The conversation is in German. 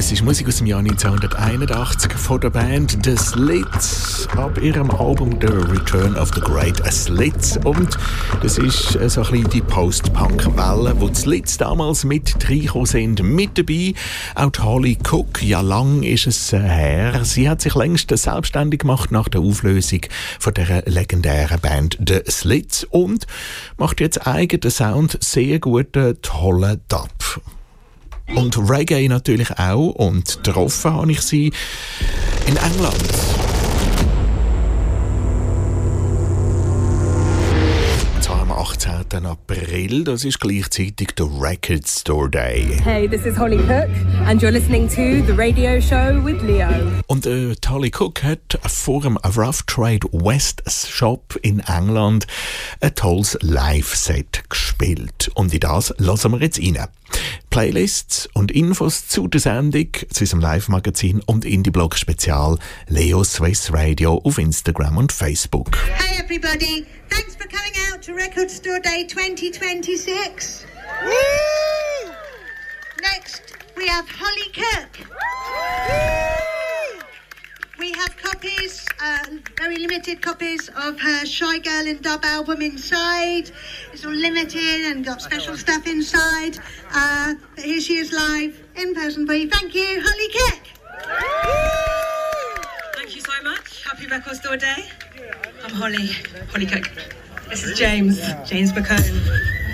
Das ist Musik aus dem Jahr 1981 von der Band The Slits ab ihrem Album The Return of the Great Slits. Und das ist so ein bisschen die Post-Punk-Welle, wo die Slits damals mit reingekommen sind. Mit dabei auch die Holly Cook. Ja, lang ist es her. Sie hat sich längst selbstständig gemacht nach der Auflösung von der legendären Band The Slits und macht jetzt eigenen Sound, sehr guten, tollen Dub. Und Reggae natürlich auch. Und getroffen habe ich sie in England. Und zwar am 18. April. Das ist gleichzeitig der Record Store Day. Hey, this is Holly Cook and you're listening to The Radio Show with Leo. Und Holly Cook hat vor dem Rough Trade West Shop in England ein tolles Live-Set gespielt. Und in das lassen wir jetzt rein. Playlists und Infos zu der Sendung, zu unserem Live-Magazin und Indie-Blog-Spezial Leo Swiss Radio auf Instagram und Facebook. Hey everybody, thanks for coming out to Record Store Day 2026. Woo! Next, we have Holly Cook. Woo! We have copies, very limited copies of her Shy Girl and Dub album inside. It's all limited and got special stuff inside. But here she is live, in person for you. Thank you, Holly Cook. Thank you so much. Happy Record Store Day. I'm Holly Cook. This is James McCone.